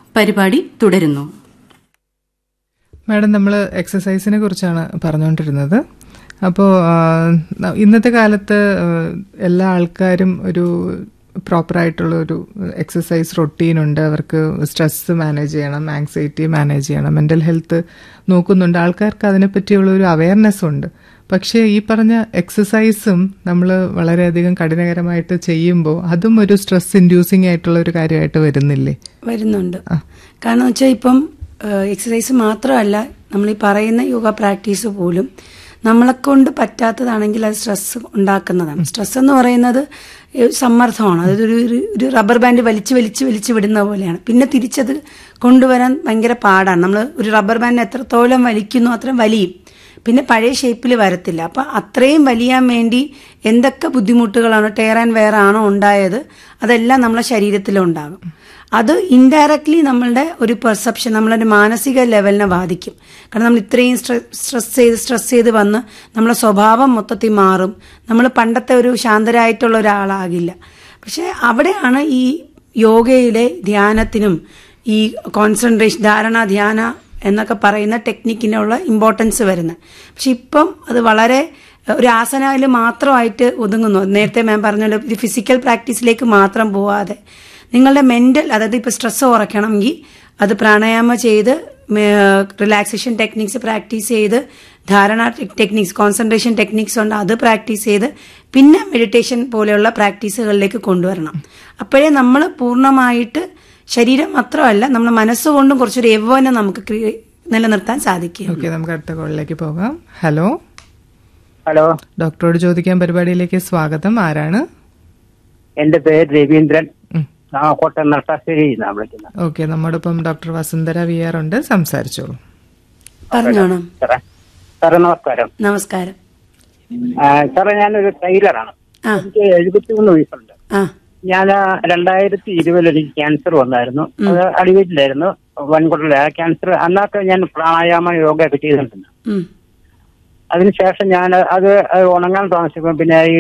പരിപാടി തുടരുന്നു. മാഡം, നമ്മൾ എക്സസൈസിനെ കുറിച്ചാണ് പറഞ്ഞുകൊണ്ടിരുന്നത്. അപ്പോൾ ഇന്നത്തെ കാലത്ത് എല്ലാ ആൾക്കാരും ഒരു പ്രോപ്പറായിട്ടുള്ള ഒരു എക്സസൈസ് റൊട്ടീനുണ്ട്. അവർക്ക് സ്ട്രെസ് മാനേജ് ചെയ്യണം, ആങ്സൈറ്റി മാനേജ് ചെയ്യണം, മെന്റൽ ഹെൽത്ത് നോക്കുന്നുണ്ട്. ആൾക്കാർക്ക് അതിനെപ്പറ്റിയുള്ള ഒരു അവയർനെസ് ഉണ്ട്. പക്ഷേ ഈ പറഞ്ഞ എക്സസൈസും നമ്മൾ വളരെയധികം കഠിനകരമായിട്ട് ചെയ്യുമ്പോൾ അതും ഒരു സ്ട്രെസ് ഇൻഡ്യൂസിങ് ആയിട്ടുള്ള ഒരു കാര്യമായിട്ട് വരുന്നുണ്ട്. കാരണം വെച്ചാൽ ഇപ്പം എക്സസൈസ് മാത്രമല്ല, നമ്മൾ ഈ പറയുന്ന യോഗ പ്രാക്ടീസ് പോലും നമ്മളെ കൊണ്ട് പറ്റാത്തതാണെങ്കിൽ അത് സ്ട്രെസ് ഉണ്ടാക്കുന്നതാണ്. സ്ട്രെസ് എന്ന് പറയുന്നത് സമ്മർദ്ദമാണ്. അതായത് ഒരു റബ്ബർ ബാൻഡ് വലിച്ച് വിടുന്ന പോലെയാണ്. പിന്നെ തിരിച്ചത് കൊണ്ടുവരാൻ ഭയങ്കര പാടാണ്. നമ്മൾ ഒരു റബ്ബർ ബാൻഡ് എത്രത്തോളം വലിക്കുന്നു അത്രയും വലിയും, പിന്നെ പഴയ ഷേപ്പിൽ വരത്തില്ല. അപ്പം അത്രയും വലിയാൻ വേണ്ടി എന്തൊക്കെ ബുദ്ധിമുട്ടുകളാണോ, ടയർ ആൻഡ് വെയർ ആണോ ഉണ്ടായത്, അതെല്ലാം നമ്മളെ ശരീരത്തിലുണ്ടാകും. അത് ഇൻഡയറക്ട്ലി നമ്മളുടെ ഒരു പെർസെപ്ഷൻ, നമ്മളൊരു മാനസിക ലെവലിനെ ബാധിക്കും. കാരണം നമ്മൾ ഇത്രയും സ്ട്രെസ് ചെയ്ത് വന്ന് നമ്മളെ സ്വഭാവം മൊത്തത്തിൽ മാറും. നമ്മൾ പണ്ടത്തെ ഒരു ശാന്തരായിട്ടുള്ള ഒരാളാകില്ല. പക്ഷെ അവിടെയാണ് ഈ യോഗയിലെ ധ്യാനത്തിനും ഈ കോൺസെൻട്രേഷൻ, ധാരണ, ധ്യാന എന്നൊക്കെ പറയുന്ന ടെക്നിക്കിനുള്ള ഇമ്പോർട്ടൻസ് വരുന്നത്. പക്ഷെ ഇപ്പം അത് വളരെ ഒരു ആസനയിൽ മാത്രമായിട്ട് ഒതുങ്ങുന്നു. നേരത്തെ മാം പറഞ്ഞല്ലോ, ഇത് ഫിസിക്കൽ പ്രാക്ടീസിലേക്ക് മാത്രം പോവാതെ നിങ്ങളുടെ മെന്റൽ, അതായത് ഇപ്പൊ സ്ട്രെസ് കുറയ്ക്കണമെങ്കിൽ അത് പ്രാണായാമം ചെയ്ത്, റിലാക്സേഷൻ ടെക്നിക്സ് പ്രാക്ടീസ് ചെയ്ത്, ധാരണ ടെക്നിക്സ്, കോൺസെൻട്രേഷൻ ടെക്നിക്സ് ഉണ്ട്, അത് പ്രാക്ടീസ് ചെയ്ത്, പിന്നെ മെഡിറ്റേഷൻ പോലെയുള്ള പ്രാക്ടീസുകളിലേക്ക് കൊണ്ടുവരണം. അപ്പോഴേ നമ്മൾ പൂർണ്ണമായിട്ട് ശരീരം മാത്രമല്ല, നമ്മുടെ മനസ്സുകൊണ്ടും കുറച്ചൊരു യൗവനം നമുക്ക് നിലനിർത്താൻ സാധിക്കും. നമുക്ക് അടുത്ത കോളിലേക്ക് പോകാം. ഹലോ ഹലോ, ഡോക്ടറോട് ചോദിക്കാൻ പരിപാടിയിലേക്ക് സ്വാഗതം. ആരാണ്? എന്റെ പേര് രവീന്ദ്രൻ, കോട്ടയം നട്ടാശ്ശേരി. ഓക്കെ, നമ്മോടൊപ്പം ഡോക്ടർ വസുന്ധര VR ഉണ്ട്. സംസാരിച്ചോളൂ. പറഞ്ഞോളൂ സാറേ. നമസ്കാരം. നമസ്കാരം സാറേ, ഞാനൊരു ടൈലറാണ്. എനിക്ക് 73 വയസ്സുണ്ട്. ഞാൻ 2020 എനിക്ക് ക്യാൻസർ വന്നായിരുന്നു. അത് അടിവീട്ടിലായിരുന്നു, വൻകുടല ക്യാൻസർ. അന്നൊക്കെ ഞാൻ പ്രാണായാമ യോഗ ഒക്കെ ചെയ്തിട്ടുണ്ട്. അതിനുശേഷം ഞാൻ അത് ഉണങ്ങാൻ താമസിക്കും. പിന്നെ ഈ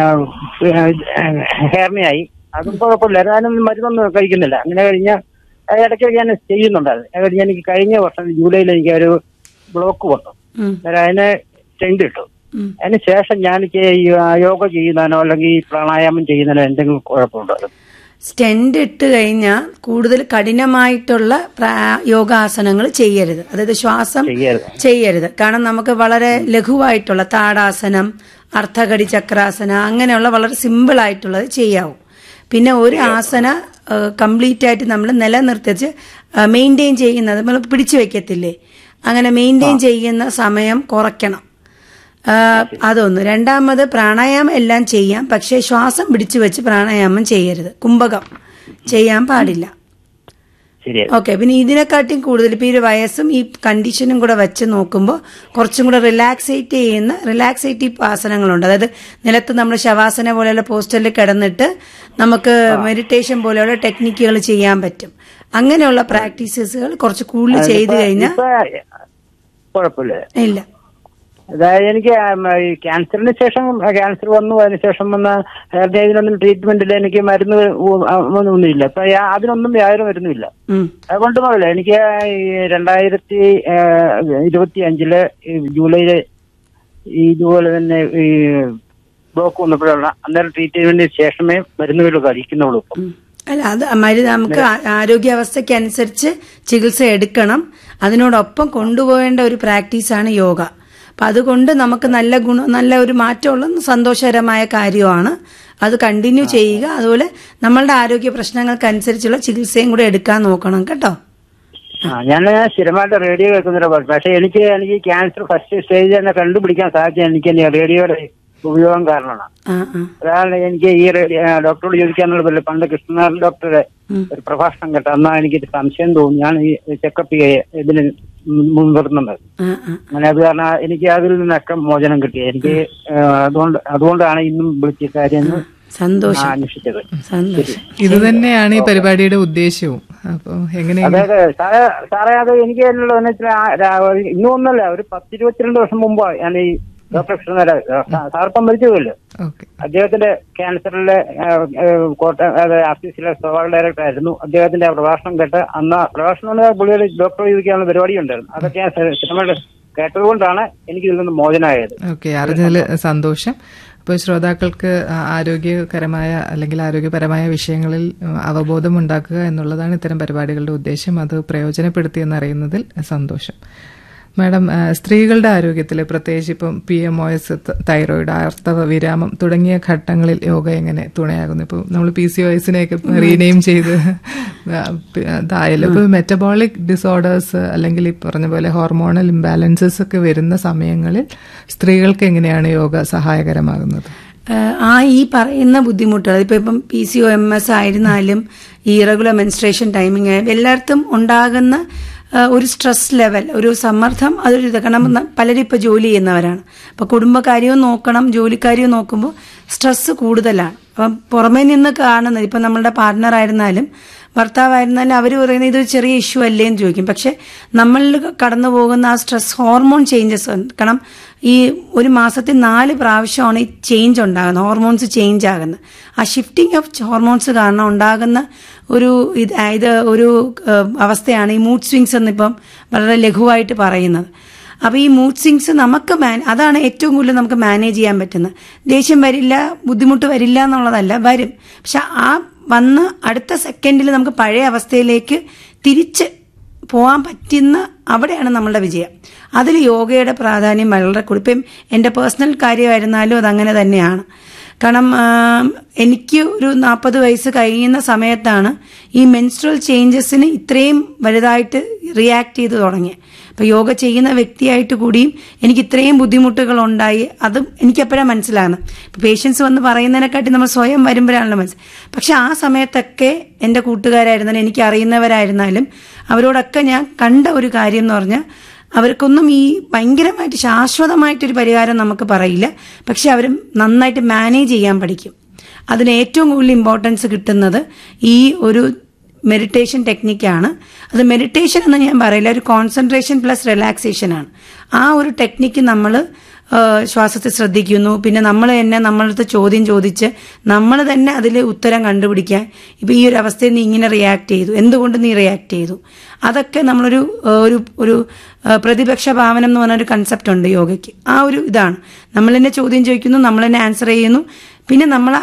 ഹെർണിയായി, അതും കുഴപ്പമില്ല. ഞാനൊന്നും മരുന്നൊന്നും കഴിക്കുന്നില്ല. അങ്ങനെ കഴിഞ്ഞ ഇടയ്ക്ക് ഞാൻ ചെയ്യുന്നുണ്ടായിരുന്നു. എനിക്ക് കഴിഞ്ഞ വർഷം ജൂലൈയിൽ എനിക്ക് ഒരു ബ്ലോക്ക് വന്നു. അതിന് ടെൻഡ് ഇട്ടു. അതിനുശേഷം ഞാൻ യോഗ ചെയ്യുന്നതിനോ അല്ലെങ്കിൽ പ്രാണായാമം ചെയ്യുന്നതിനോ എന്തെങ്കിലും കുഴപ്പമുണ്ടോ? സ്റ്റെൻഡ് ഇട്ട് കഴിഞ്ഞാൽ കൂടുതൽ കഠിനമായിട്ടുള്ള യോഗാസനങ്ങൾ ചെയ്യരുത്. അതായത് ശ്വാസം ചെയ്യരുത്. കാരണം നമുക്ക് വളരെ ലഘുവായിട്ടുള്ള താടാസനം, അർദ്ധകടി ചക്രാസന, അങ്ങനെയുള്ള വളരെ സിമ്പിൾ ആയിട്ടുള്ളത് ചെയ്യാവൂ. പിന്നെ ഒരു ആസന കംപ്ലീറ്റ് ആയിട്ട് നമ്മൾ നിലനിർത്തിച്ച് മെയിൻറ്റെയിൻ ചെയ്യുന്നത്, നമ്മൾ പിടിച്ചു വെക്കത്തില്ലേ, അങ്ങനെ മെയിൻറ്റെയിൻ ചെയ്യുന്ന സമയം കുറയ്ക്കണം. അതൊന്ന്. രണ്ടാമത്, പ്രാണായാമം എല്ലാം ചെയ്യാം, പക്ഷെ ശ്വാസം പിടിച്ചു വെച്ച് പ്രാണായാമം ചെയ്യരുത്. കുംഭകം ചെയ്യാൻ പാടില്ല. ഓക്കെ. പിന്നെ ഇതിനെക്കാട്ടിയും കൂടുതൽ ഇപ്പൊ ഈ വയസ്സും ഈ കണ്ടീഷനും കൂടെ വെച്ച് നോക്കുമ്പോൾ കുറച്ചും കൂടെ റിലാക്സേറ്റീവ് ആസനങ്ങളുണ്ട്. അതായത് നിലത്ത് നമ്മൾ ശവാസന പോലെയുള്ള പോസ്റ്ററിൽ കിടന്നിട്ട് നമുക്ക് മെഡിറ്റേഷൻ പോലെയുള്ള ടെക്നിക്കുകൾ ചെയ്യാൻ പറ്റും. അങ്ങനെയുള്ള പ്രാക്ടീസസുകൾ കുറച്ച് കൂടുതൽ ചെയ്തു കഴിഞ്ഞാൽ ഇല്ല. അതായത് എനിക്ക് ക്യാൻസറിന് ശേഷം, ക്യാൻസർ വന്നു, അതിനുശേഷം വന്ന ഇതിനൊന്നും ട്രീറ്റ്മെന്റില്ല, എനിക്ക് മരുന്ന് ഒന്നുമില്ല. ഇപ്പൊ അതിനൊന്നും യാതൊരു മരുന്നുമില്ല. അതുകൊണ്ട് പോകില്ല. എനിക്ക് 2025 ജൂലൈയില് ഇതുപോലെ തന്നെ ഈ ബ്ലോക്ക് വന്നപ്പോഴുള്ള അന്നേരം ട്രീറ്റ്മെന്റിന് ശേഷമേ മരുന്നുകൾ കഴിക്കുന്നുള്ളൂ. ഇപ്പം അല്ല, അത് നമുക്ക് ആരോഗ്യാവസ്ഥയ്ക്ക് അനുസരിച്ച് ചികിത്സ എടുക്കണം. അതിനോടൊപ്പം കൊണ്ടുപോകേണ്ട ഒരു പ്രാക്ടീസാണ് യോഗ. അപ്പൊ അതുകൊണ്ട് നമുക്ക് നല്ല ഒരു മാറ്റമുള്ള സന്തോഷകരമായ കാര്യമാണ്. അത് കണ്ടിന്യൂ ചെയ്യുക. അതുപോലെ നമ്മളുടെ ആരോഗ്യ പ്രശ്നങ്ങൾക്കനുസരിച്ചുള്ള ചികിത്സയും കൂടെ എടുക്കാൻ നോക്കണം കേട്ടോ. ഞാൻ സ്ഥിരമായിട്ട് റേഡിയോ കേൾക്കുന്നില്ല. പക്ഷെ എനിക്ക് ക്യാൻസർ ഫസ്റ്റ് സ്റ്റേജ് തന്നെ കണ്ടുപിടിക്കാൻ സാധിച്ചത് എനിക്ക് റേഡിയോയുടെ ഉപയോഗം കാരണമാണ്. അതാണ് എനിക്ക് ഈ ഡോക്ടറോട് ചോദിക്കാനുള്ളതല്ല. പണ്ട് കൃഷ്ണനാഥൻ ഡോക്ടറുടെ ഒരു പ്രഭാഷണം കേട്ട അന്നാ എനിക്കൊരു സംശയം തോന്നി. ഞാൻ ഈ ചെക്കപ്പ് ഇതിന് മുൻനിർത്തുന്നത്. അങ്ങനെ അത് കാരണം എനിക്ക് അതിൽ നിന്നൊക്കെ മോചനം കിട്ടി. എനിക്ക് അതുകൊണ്ടാണ് ഇന്നും വിളിച്ച കാര്യം അന്വേഷിച്ചത്. ഇത് തന്നെയാണ് ഈ പരിപാടിയുടെ ഉദ്ദേശവും. അപ്പൊ അതെ സാറേ, അത് എനിക്ക് ഇന്നൊന്നല്ല, ഒരു 10-22 വർഷം മുമ്പ് ഞാൻ ഈ ഡോക്ടർ കൃഷ്ണനാരായണൻ സാർപ്പം മരിച്ചുപോയില്ല. ഓക്കെ. അദ്ദേഹത്തിന്റെ ക്യാൻസറിലെ ആർസിസിയിലെ സോവാൾ ഡയറക്ടർ ആയിരുന്നു. അദ്ദേഹത്തിന്റെ പ്രഭാഷണം കേട്ട് അന്ന് പ്രഭാഷണം പുള്ളിയുടെ ഡോക്ടർ ചോദിക്കാനുള്ള പരിപാടി ഉണ്ടായിരുന്നു. അതൊക്കെ ഞാൻ സിനിമ കേട്ടതുകൊണ്ടാണ് എനിക്ക് ഇതിൽ നിന്ന് മോചനമായത്. ഓക്കെ, അറിഞ്ഞതിൽ സന്തോഷം. അപ്പോൾ ശ്രോതാക്കൾക്ക് ആരോഗ്യകരമായ അല്ലെങ്കിൽ ആരോഗ്യപരമായ വിഷയങ്ങളിൽ അവബോധം ഉണ്ടാക്കുക എന്നുള്ളതാണ് ഇത്തരം പരിപാടികളുടെ ഉദ്ദേശം. അത് പ്രയോജനപ്പെടുത്തിയെന്നറിയുന്നതിൽ സന്തോഷം. മാഡം, സ്ത്രീകളുടെ ആരോഗ്യത്തിൽ പ്രത്യേകിച്ച് ഇപ്പം PMOS, തൈറോയിഡ്, ആർത്തവ വിരാമം തുടങ്ങിയ ഘട്ടങ്ങളിൽ യോഗ എങ്ങനെ തുണയാകുന്നു? ഇപ്പോൾ നമ്മൾ PCOSനെയൊക്കെ റീനെയിം ചെയ്ത് ഇതായാലും ഇപ്പോൾ മെറ്റബോളിക് ഡിസോർഡേഴ്സ് അല്ലെങ്കിൽ ഈ പറഞ്ഞ പോലെ ഹോർമോണൽ ഇംബാലൻസസ് ഒക്കെ വരുന്ന സമയങ്ങളിൽ സ്ത്രീകൾക്ക് എങ്ങനെയാണ് യോഗ സഹായകരമാകുന്നത്? ഈ പറയുന്ന ബുദ്ധിമുട്ടുകൾ ഇപ്പം PCOMS ആയിരുന്നാലും ഈ ഇറഗുലർ മെൻസ്ട്രേഷൻ ടൈമിങ് എല്ലായിടത്തും ഉണ്ടാകുന്ന ഒരു സ്ട്രെസ് ലെവൽ, ഒരു സമ്മർദ്ദം, അതൊരു ഇത്. കാരണം പലരും ഇപ്പൊ ജോലി ചെയ്യുന്നവരാണ്. അപ്പൊ കുടുംബകാര്യവും നോക്കണം, ജോലിക്കാര്യവും നോക്കുമ്പോൾ സ്ട്രെസ് കൂടുതലാണ്. അപ്പം പുറമേ നിന്ന് കാണുന്നത് ഇപ്പൊ നമ്മളുടെ പാർട്ട്ണർ ആയിരുന്നാലും ഭർത്താവായിരുന്നാലും അവർ പറയുന്നത് ഇതൊരു ചെറിയ ഇഷ്യൂ അല്ലേ എന്ന് ചോദിക്കും. പക്ഷെ നമ്മളിൽ കടന്നു പോകുന്ന ആ സ്ട്രെസ് ഹോർമോൺ ചേഞ്ചസ്, കാരണം ഈ ഒരു മാസത്തിൽ 4 പ്രാവശ്യമാണ് ഈ ചേഞ്ച് ഉണ്ടാകുന്നത്, ഹോർമോൺസ് ചേഞ്ച് ആകുന്നത്. ആ ഷിഫ്റ്റിംഗ് ഓഫ് ഹോർമോൺസ് കാരണം ഉണ്ടാകുന്ന ഒരു ഒരു അവസ്ഥയാണ് ഈ മൂഡ് സ്വിങ്സ് എന്നിപ്പം വളരെ ലഘുവായിട്ട് പറയുന്നത്. അപ്പോൾ ഈ മൂഡ് സ്വിങ്സ് നമുക്ക് അതാണ് ഏറ്റവും കൂടുതൽ നമുക്ക് മാനേജ് ചെയ്യാൻ പറ്റുന്നത്. ദേഷ്യം വരില്ല, ബുദ്ധിമുട്ട് വരില്ല എന്നുള്ളതല്ല, വരും. പക്ഷെ ആ വന്ന് അടുത്ത സെക്കൻഡിൽ നമുക്ക് പഴയ അവസ്ഥയിലേക്ക് തിരിച്ച് പോകാൻ പറ്റുന്ന അവിടെയാണ് നമ്മളുടെ വിജയം. അതിൽ യോഗയുടെ പ്രാധാന്യം വളരെ കൂടി. ഇപ്പം എൻ്റെ പേഴ്സണൽ കാര്യമായിരുന്നാലും അതങ്ങനെ തന്നെയാണ്. കാരണം എനിക്ക് ഒരു 40 വയസ്സ് കഴിയുന്ന സമയത്താണ് ഈ മെൻസ്ട്രൽ ചേഞ്ചസിന് ഇത്രയും വലുതായിട്ട് റിയാക്ട് ചെയ്ത് തുടങ്ങിയത്. അപ്പോൾ യോഗ ചെയ്യുന്ന വ്യക്തിയായിട്ട് കൂടിയും എനിക്ക് ഇത്രയും ബുദ്ധിമുട്ടുകൾ ഉണ്ടായി. അതും എനിക്കെപ്പോഴാണ് മനസ്സിലാകുന്നത്. ഇപ്പോൾ പേഷ്യൻസ് വന്ന് പറയുന്നതിനെക്കാട്ടി നമ്മൾ സ്വയം വരുമ്പോഴാണല്ലോ മനസ്സിലായി. പക്ഷെ ആ സമയത്തൊക്കെ എൻ്റെ കൂട്ടുകാരായിരുന്നാലും എനിക്ക് അറിയുന്നവരായിരുന്നാലും അവരോടൊക്കെ ഞാൻ കണ്ട ഒരു കാര്യം എന്ന് പറഞ്ഞാൽ അവർക്കൊന്നും ഈ ഭയങ്കരമായിട്ട് ശാശ്വതമായിട്ടൊരു പരിഹാരം നമുക്ക് പറയില്ല. പക്ഷെ അവർ നന്നായിട്ട് മാനേജ് ചെയ്യാൻ പഠിക്കും. അതിന് ഏറ്റവും കൂടുതൽ ഇമ്പോർട്ടൻസ് കിട്ടുന്നത് ഈ ഒരു മെഡിറ്റേഷൻ ടെക്നിക്കാണ്. അത് മെഡിറ്റേഷൻ എന്ന് ഞാൻ പറയില്ല, ഒരു കോൺസെൻട്രേഷൻ പ്ലസ് റിലാക്സേഷൻ ആണ്. ആ ഒരു ടെക്നിക്ക് നമ്മൾ ശ്വാസത്തെ ശ്രദ്ധിക്കുന്നു. പിന്നെ നമ്മൾ തന്നെ നമ്മളടുത്ത് ചോദ്യം ചോദിച്ച് നമ്മൾ തന്നെ അതിൽ ഉത്തരം കണ്ടുപിടിക്കാൻ, ഇപ്പം ഈ ഒരു അവസ്ഥയിൽ നീ ഇങ്ങനെ റിയാക്ട് ചെയ്തു, എന്തുകൊണ്ട് നീ റിയാക്ട് ചെയ്തു, അതൊക്കെ നമ്മളൊരു ഒരു പ്രതിപക്ഷ ഭാവനം എന്ന് പറഞ്ഞൊരു കൺസെപ്റ്റ് ഉണ്ട് യോഗയ്ക്ക്. ആ ഒരു ഇതാണ്, നമ്മൾ തന്നെ ചോദ്യം ചോദിക്കുന്നു, നമ്മൾ തന്നെ ആൻസർ ചെയ്യുന്നു. പിന്നെ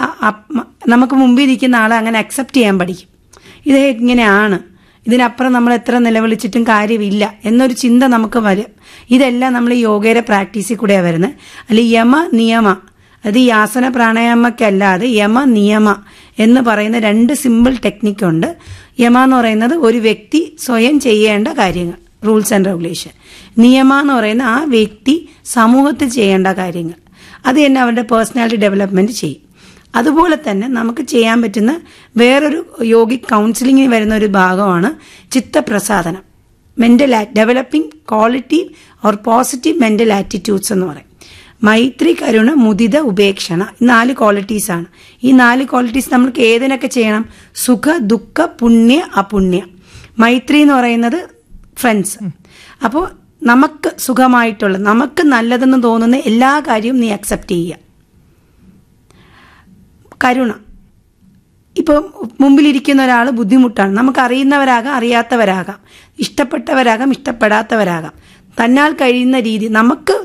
നമുക്ക് മുമ്പിൽ ഇരിക്കുന്ന ആളെ അങ്ങനെ അക്സെപ്റ്റ് ചെയ്യാൻ പഠിക്കും. ഇത് ഇങ്ങനെയാണ്, ഇതിനപ്പുറം നമ്മൾ എത്ര നിലവിളിച്ചിട്ടും കാര്യമില്ല എന്നൊരു ചിന്ത നമുക്ക് വരും. ഇതെല്ലാം നമ്മൾ ഈ യോഗയുടെ പ്രാക്ടീസിൽ കൂടെയാണ് വരുന്നത്. അല്ലെങ്കിൽ യമ നിയമ, അത് ഈ ആസന പ്രാണായാമക്കല്ലാതെ യമ നിയമ എന്ന് പറയുന്ന 2 സിമ്പിൾ ടെക്നിക്കുണ്ട്. യമ എന്ന് പറയുന്നത് ഒരു വ്യക്തി സ്വയം ചെയ്യേണ്ട കാര്യങ്ങൾ, റൂൾസ് ആൻഡ് റെഗുലേഷൻ. നിയമ എന്ന് പറയുന്ന ആ വ്യക്തി സമൂഹത്തിൽ ചെയ്യേണ്ട കാര്യങ്ങൾ. അത് തന്നെ അവരുടെ പേഴ്സണാലിറ്റി ഡെവലപ്മെന്റ് ചെയ്യും. അതുപോലെ തന്നെ നമുക്ക് ചെയ്യാൻ പറ്റുന്ന വേറൊരു യോഗിക് കൗൺസിലിങ്ങിന് വരുന്ന ഒരു ഭാഗമാണ് ചിത്തപ്രസാദനം, developing quality or positive mental attitudes എന്ന് പറയും. മൈത്രി, കരുണ, മുദിത, ഉപേക്ഷണ, 4 ക്വാളിറ്റീസാണ്. ഈ 4 ക്വാളിറ്റീസ് നമ്മൾക്ക് ഏതിനൊക്കെ ചെയ്യണം? സുഖ, ദുഃഖ, പുണ്യ, അപുണ്യ. മൈത്രി എന്ന് പറയുന്നത് ഫ്രണ്ട്സ്. അപ്പോൾ നമുക്ക് സുഖമായിട്ടുള്ള, നമുക്ക് നല്ലതെന്ന് തോന്നുന്ന എല്ലാ കാര്യവും നീ അക്സെപ്റ്റ് ചെയ്യുക. കരുണ, ഇപ്പം മുമ്പിലിരിക്കുന്ന ഒരാൾ ബുദ്ധിമുട്ടാണ്, നമുക്ക് അറിയുന്നവരാകാം, അറിയാത്തവരാകാം, ഇഷ്ടപ്പെട്ടവരാകാം, ഇഷ്ടപ്പെടാത്തവരാകാം. തന്നാൽ കഴിയുന്ന രീതി നമുക്ക്